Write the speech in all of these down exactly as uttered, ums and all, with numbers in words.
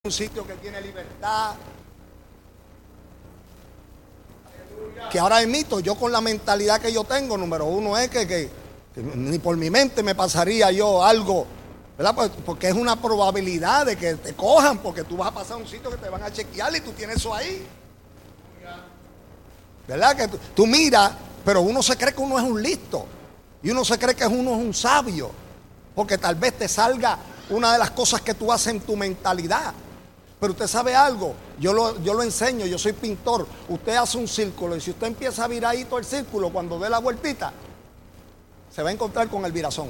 un sitio que tiene libertad, que ahora emito yo con la mentalidad que yo tengo. Número uno es que, que, que ni por mi mente me pasaría yo algo, ¿verdad? Pues, porque es una probabilidad de que te cojan, porque tú vas a pasar a un sitio que te van a chequear y tú tienes eso ahí, ¿verdad? Que tú, tú miras, pero uno se cree que uno es un listo y uno se cree que uno es un sabio, porque tal vez te salga una de las cosas que tú haces en tu mentalidad. Pero usted sabe algo, yo lo, yo lo enseño, yo soy pintor. Usted hace un círculo y si usted empieza a virar ahí todo el círculo, cuando dé la vueltita, se va a encontrar con el virazón.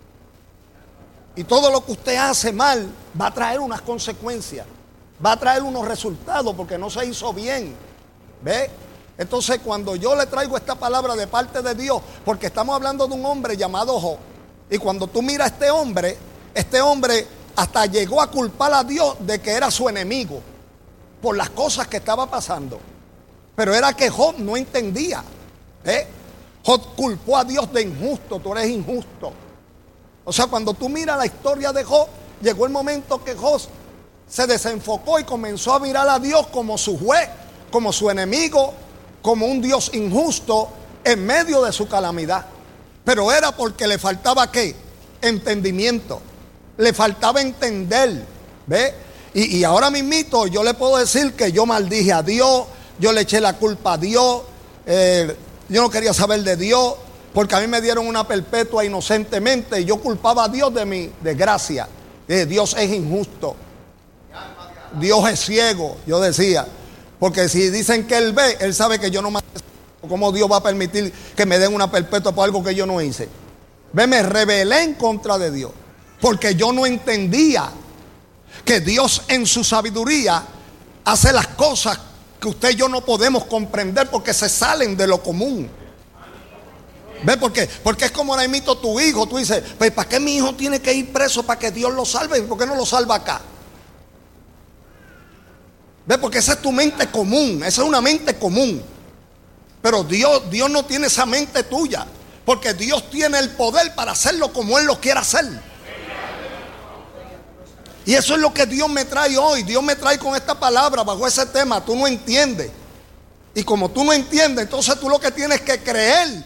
Y todo lo que usted hace mal va a traer unas consecuencias, va a traer unos resultados porque no se hizo bien. ¿Ve? Entonces cuando yo le traigo esta palabra de parte de Dios, porque estamos hablando de un hombre llamado Job, y cuando tú miras a este hombre, este hombre hasta llegó a culpar a Dios de que era su enemigo por las cosas que estaba pasando. Pero era que Job no entendía. ¿eh? Job culpó a Dios de injusto, tú eres injusto. O sea, cuando tú miras la historia de Job, llegó el momento que Job se desenfocó y comenzó a mirar a Dios como su juez, como su enemigo, como un Dios injusto en medio de su calamidad. Pero era porque le faltaba ¿qué? Entendimiento. Le faltaba entender, ¿ve? Y, y ahora mismito yo le puedo decir que yo maldije a Dios, yo le eché la culpa a Dios, eh, yo no quería saber de Dios, porque a mí me dieron una perpetua inocentemente y yo culpaba a Dios de mi desgracia. Eh, Dios es injusto, Dios es ciego, yo decía, porque si dicen que Él ve, Él sabe que yo no me... ¿Cómo Dios va a permitir que me den una perpetua por algo que yo no hice? Ve, me rebelé en contra de Dios. Porque yo no entendía que Dios en su sabiduría hace las cosas que usted y yo no podemos comprender porque se salen de lo común. ¿Ve por qué? Porque es como ahora imito tu hijo. Tú dices, pues ¿para qué mi hijo tiene que ir preso para que Dios lo salve? ¿Y por qué no lo salva acá? ¿Ve? Porque esa es tu mente común. Esa es una mente común. Pero Dios, Dios no tiene esa mente tuya. Porque Dios tiene el poder para hacerlo como Él lo quiera hacer. Y eso es lo que Dios me trae hoy. Dios me trae con esta palabra bajo ese tema. Tú no entiendes. Y como tú no entiendes, entonces tú lo que tienes que creer.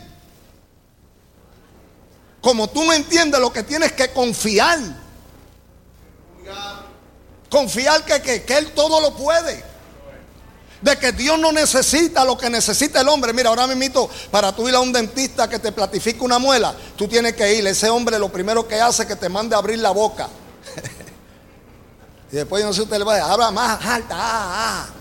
Como tú no entiendes, lo que tienes que confiar. Confiar que, que, que Él todo lo puede. De que Dios no necesita lo que necesita el hombre. Mira, ahora mismo para tú ir a un dentista que te platifique una muela, tú tienes que ir. Ese hombre lo primero que hace es que te mande a abrir la boca. Y después yo no sé si usted le va a decir, habla más alta, ah, ah.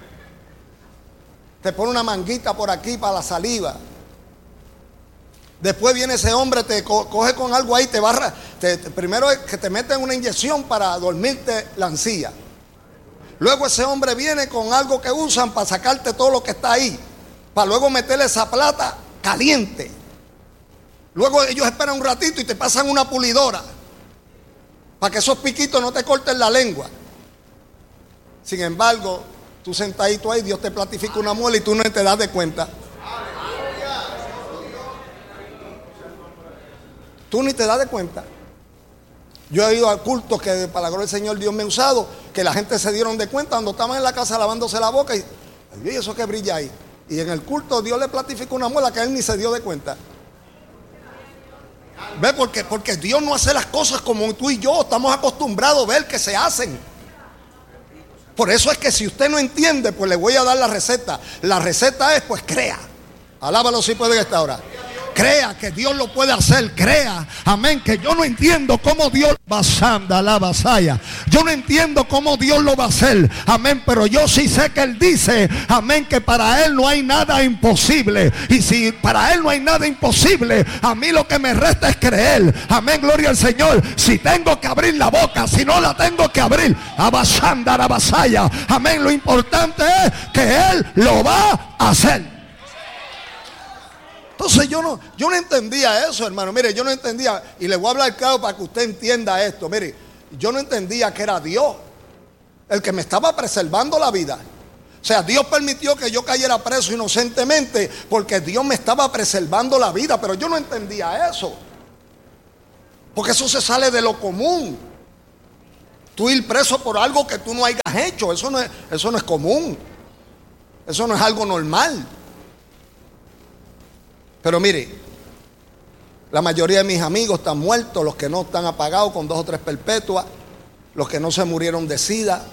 Te pone una manguita por aquí para la saliva. Después viene ese hombre, te co coge con algo ahí, te barra. Te, te, primero es que te meten una inyección para dormirte la encía. Luego ese hombre viene con algo que usan para sacarte todo lo que está ahí. Para luego meterle esa plata caliente. Luego ellos esperan un ratito y te pasan una pulidora. Para que esos piquitos no te corten la lengua. Sin embargo, tú sentadito ahí, Dios te platifica una muela y tú no te das de cuenta. Tú ni te das de cuenta. Yo he ido a cultos que para la gloria del Señor Dios me ha usado, que la gente se dieron de cuenta cuando estaban en la casa lavándose la boca y, y eso que brilla ahí. Y en el culto Dios le platificó una muela que él ni se dio de cuenta. ¿Ve? Porque, porque Dios no hace las cosas como tú y yo estamos acostumbrados a ver que se hacen. Por eso es que si usted no entiende, pues le voy a dar la receta. La receta es, pues crea. Alábalo si puede en esta hora. Crea que Dios lo puede hacer, crea, amén, que yo no entiendo cómo Dios basanda la vasalla. Yo no entiendo cómo Dios lo va a hacer, amén, pero yo sí sé que Él dice, amén, que para Él no hay nada imposible. Y si para Él no hay nada imposible, a mí lo que me resta es creer, amén, gloria al Señor. Si tengo que abrir la boca, si no la tengo que abrir, abasanda la vasalla, amén, lo importante es que Él lo va a hacer. Entonces yo no, yo no entendía eso, hermano. Mire, yo no entendía, y le voy a hablar claro para que usted entienda esto. Mire, yo no entendía que era Dios el que me estaba preservando la vida. O sea, Dios permitió que yo cayera preso inocentemente porque Dios me estaba preservando la vida, pero yo no entendía eso. Porque eso se sale de lo común. Tú ir preso por algo que tú no hayas hecho, eso no es, eso no es común. Eso no es algo normal. Pero mire, la mayoría de mis amigos están muertos, los que no están apagados con dos o tres perpetuas, los que no se murieron de sida.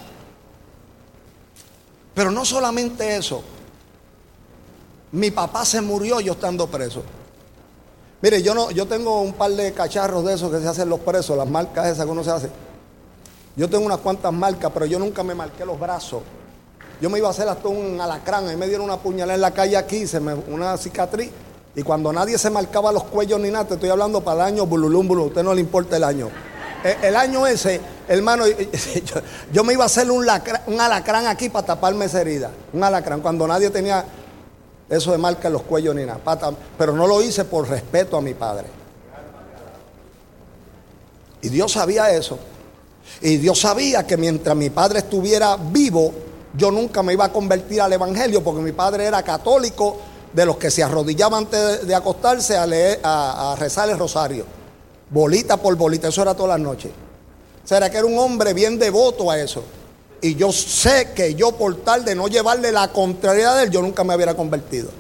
Pero no solamente eso. Mi papá se murió yo estando preso. Mire, yo no, yo tengo un par de cacharros de esos que se hacen los presos, las marcas esas que uno se hace. Yo tengo unas cuantas marcas, pero yo nunca me marqué los brazos. Yo me iba a hacer hasta un alacrán, a mí me dieron una puñalada en la calle aquí, se me, una cicatriz. Y cuando nadie se marcaba los cuellos ni nada, te estoy hablando para el año bululum, bululum, a usted no le importa el año. El, el año ese, hermano, yo, yo me iba a hacer un, lacra, un alacrán aquí para taparme esa herida. Un alacrán, cuando nadie tenía eso de marca en los cuellos ni nada. Para, pero no lo hice por respeto a mi padre. Y Dios sabía eso. Y Dios sabía que mientras mi padre estuviera vivo, yo nunca me iba a convertir al evangelio, porque mi padre era católico, de los que se arrodillaban antes de acostarse a, leer, a, a rezar el rosario, bolita por bolita, eso era todas las noches. O sea, era que era un hombre bien devoto a eso. Y yo sé que yo, por tal de no llevarle la contrariedad de él, yo nunca me hubiera convertido.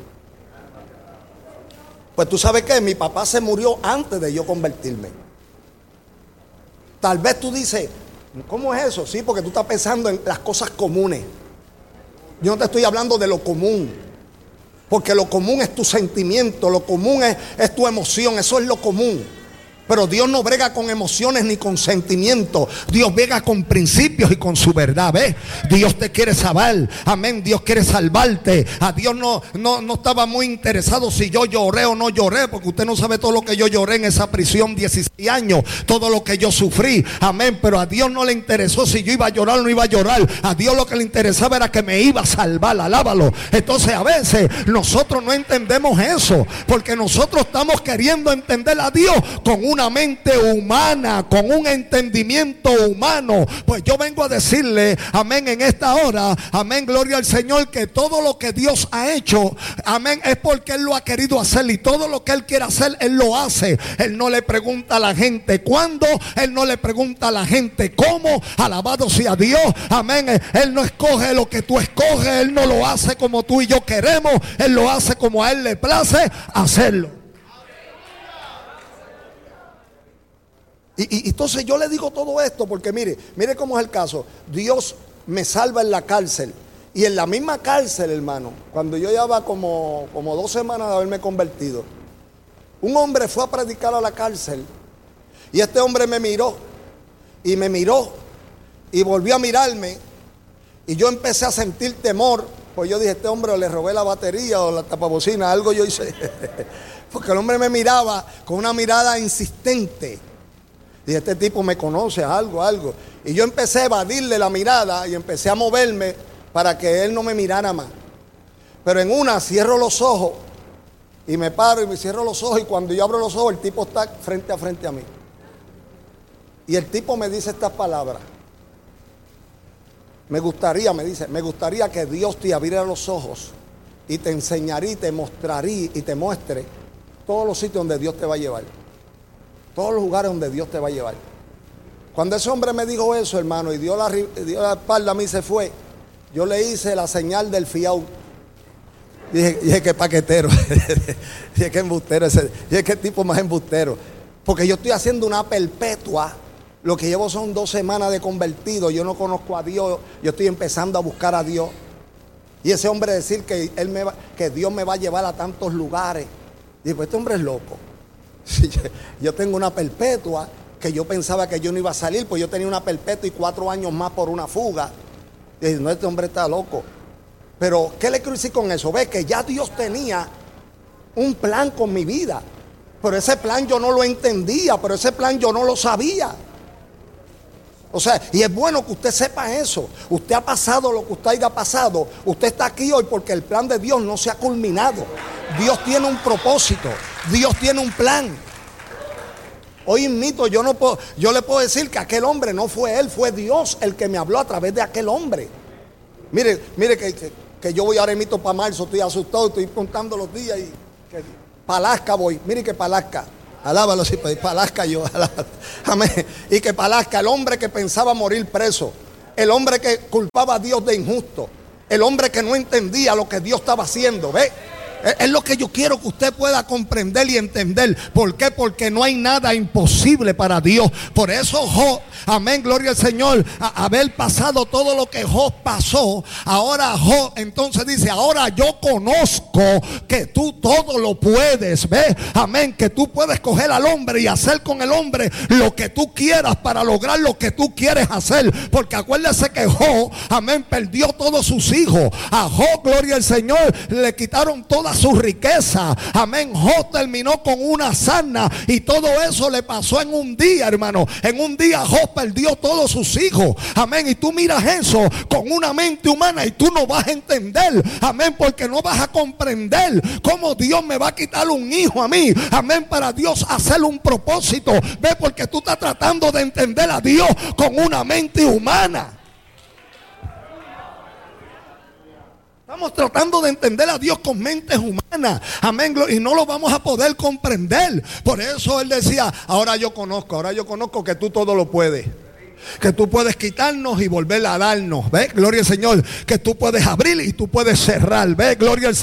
Pues tú sabes que mi papá se murió antes de yo convertirme. Tal vez tú dices, ¿cómo es eso? Sí, porque tú estás pensando en las cosas comunes. Yo no te estoy hablando de lo común. Porque lo común es tu sentimiento, lo común es, es tu emoción, eso es lo común. Pero Dios no brega con emociones ni con sentimientos. Dios brega con principios y con su verdad. ¿Ves? Dios te quiere salvar. Amén. Dios quiere salvarte. A Dios no, no, no estaba muy interesado si yo lloré o no lloré. Porque usted no sabe todo lo que yo lloré en esa prisión, dieciséis años. Todo lo que yo sufrí. Amén. Pero a Dios no le interesó si yo iba a llorar o no iba a llorar. A Dios lo que le interesaba era que me iba a salvar. Alábalo. Entonces a veces nosotros no entendemos eso. Porque nosotros estamos queriendo entender a Dios con una Una mente humana, con un entendimiento humano. Pues yo vengo a decirle, amén, en esta hora, amén, gloria al Señor, que todo lo que Dios ha hecho, amén, es porque Él lo ha querido hacer, y todo lo que Él quiere hacer, Él lo hace. Él no le pregunta a la gente cuándo, Él no le pregunta a la gente cómo. Alabado sea Dios, amén. Él no escoge lo que tú escoges, Él no lo hace como tú y yo queremos, Él lo hace como a Él le place hacerlo. Y, y entonces yo le digo todo esto porque mire, mire cómo es el caso. Dios me salva en la cárcel. Y en la misma cárcel, hermano, cuando yo llevaba como, como dos semanas de haberme convertido, un hombre fue a predicar a la cárcel. Y este hombre me miró. Y me miró. Y volvió a mirarme. Y yo empecé a sentir temor. Pues yo dije, este hombre o le robé la batería o la tapabocina, algo yo hice. Porque el hombre me miraba con una mirada insistente. Y este tipo me conoce, algo, algo. Y yo empecé a evadirle la mirada y empecé a moverme para que él no me mirara más. Pero en una cierro los ojos y me paro y me cierro los ojos, y cuando yo abro los ojos el tipo está frente a frente a mí. Y el tipo me dice estas palabras. Me gustaría, me dice, me gustaría que Dios te abriera los ojos y te enseñaría y te mostraría y te muestre todos los sitios donde Dios te va a llevar. Todos los lugares donde Dios te va a llevar. Cuando ese hombre me dijo eso, hermano, y dio la, dio la espalda a mí y se fue, yo le hice la señal del fiao. Dije, dije que paquetero. Dije que embustero ese. Dije que tipo más embustero. Porque yo estoy haciendo una perpetua. Lo que llevo son dos semanas de convertido. Yo no conozco a Dios. Yo estoy empezando a buscar a Dios. Y ese hombre decir que, él me va, que Dios me va a llevar a tantos lugares. Dije, pues este hombre es loco. Yo tengo una perpetua que yo pensaba que yo no iba a salir, pues yo tenía una perpetua y cuatro años más por una fuga. Y dije, no, este hombre está loco. Pero ¿qué le quiero decir con eso? Ve que ya Dios tenía un plan con mi vida, pero ese plan yo no lo entendía, pero ese plan yo no lo sabía. O sea, y es bueno que usted sepa eso. Usted ha pasado lo que usted haya pasado. Usted está aquí hoy porque el plan de Dios no se ha culminado. Dios tiene un propósito. Dios tiene un plan. Hoy mito, yo no puedo, yo le puedo decir que aquel hombre no fue él, fue Dios el que me habló a través de aquel hombre. Mire, mire que, que, que yo voy ahora mito para marzo, estoy asustado, estoy contando los días y para Alaska voy. Mire que para Alaska. Alábalo si Palasca yo. Alábalo. Amén. Y que Palasca, el hombre que pensaba morir preso, el hombre que culpaba a Dios de injusto, el hombre que no entendía lo que Dios estaba haciendo, ¿ve? Es lo que yo quiero que usted pueda comprender y entender. ¿Por qué? Porque no hay nada imposible para Dios. Por eso Job, amén, gloria al Señor, a haber pasado todo lo que Job pasó, ahora Job entonces dice, ahora yo conozco que tú todo lo puedes, ¿ves? Amén, que tú puedes coger al hombre y hacer con el hombre lo que tú quieras para lograr lo que tú quieres hacer. Porque acuérdese que Job, amén, perdió todos sus hijos. A Job, gloria al Señor, le quitaron toda su riqueza. Amén. Job terminó con una sarna y todo eso le pasó en un día, hermano. En un día Job perdió todos sus hijos. Amén. Y tú miras eso con una mente humana y tú no vas a entender. Amén. Porque no vas a comprender cómo Dios me va a quitar un hijo a mí. Amén. Para Dios hacer un propósito. Ve, porque tú estás tratando de entender a Dios con una mente humana. Estamos tratando de entender a Dios con mentes humanas. Amén. Y no lo vamos a poder comprender. Por eso él decía, ahora yo conozco, ahora yo conozco que tú todo lo puedes. Que tú puedes quitarnos y volver a darnos. ¿Ves? Gloria al Señor. Que tú puedes abrir y tú puedes cerrar. ¿Ves? Gloria al Señor.